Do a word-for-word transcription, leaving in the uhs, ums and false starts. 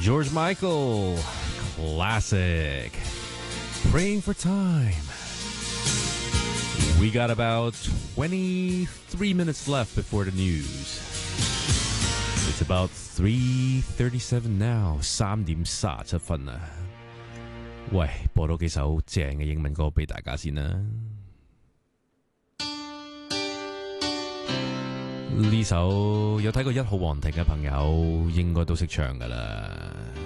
George Michael classic Praying for Time. We got about twenty-three minutes left before the news. It's about three thirty-seven now. 三點三十七分啊。喂，播多幾首正嘅英文歌俾大家先啦。呢首有睇過一號皇庭嘅朋友應該都識唱㗎啦。